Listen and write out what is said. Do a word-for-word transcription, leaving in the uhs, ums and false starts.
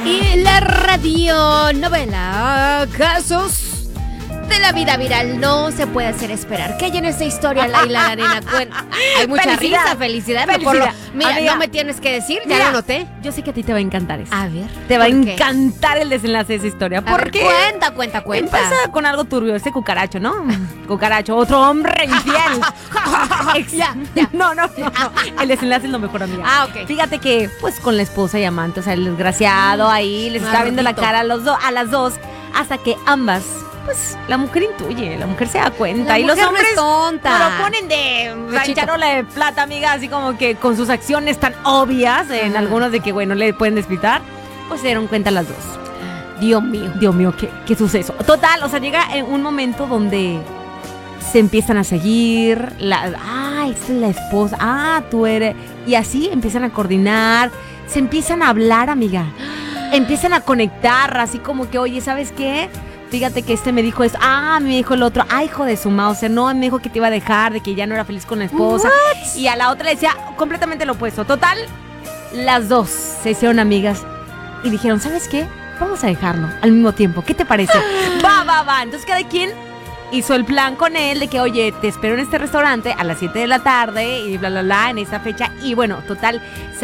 Y la radionovela Casos de la Vida Viral no se puede hacer esperar. ¿Qué hay en esta historia, Laila Arena? Cuenta. Hay mucha Felicidad. risa, felicidad. Felicidad. Por lo- mira, Amiga. no me tienes que decir, ya Mira, lo noté. Yo sé que a ti te va a encantar eso. A ver. Te va a ¿por qué? encantar el desenlace de esa historia. A ¿Por ver, qué? cuenta, cuenta, cuenta. Empieza con algo turbio, ese cucaracho, ¿no? Cucaracho, otro hombre infiel. Ex- Ya, ya. No, no, no, no. El desenlace es lo mejor, amiga. Ah, ok. Fíjate que, pues, con la esposa y amante, o sea, el desgraciado ahí, les está viendo la Maldito. cara a, los do- a las dos, hasta que ambas, pues, la mujer intuye, la mujer se da cuenta. La y los mujer no es hombres tonta. no lo ponen de Pechito. rancharola de plata, amiga, así como que con sus acciones tan obvias, en Ajá. algunos de que, bueno, le pueden despistar, pues se dieron cuenta las dos. Dios mío. Dios mío, qué, qué suceso. Total, o sea, llega en un momento donde se empiezan a seguir. La, ah, esta es la esposa. Ah, tú eres. Y así empiezan a coordinar. Se empiezan a hablar, amiga. Empiezan a conectar, así como que, oye, ¿sabes qué? Fíjate que este me dijo esto. Ah, me dijo el otro. Ah, hijo de su mouse. No, me dijo que te iba a dejar, de que ya no era feliz con la esposa. Y a la otra le decía completamente lo opuesto. Total, las dos se hicieron amigas y dijeron, ¿sabes qué? Vamos a dejarlo al mismo tiempo. ¿Qué te parece? Va, va, va. Entonces cada quien hizo el plan con él de que, oye, te espero en este restaurante a las siete de la tarde y bla, bla, bla, en esa fecha. Y bueno, total,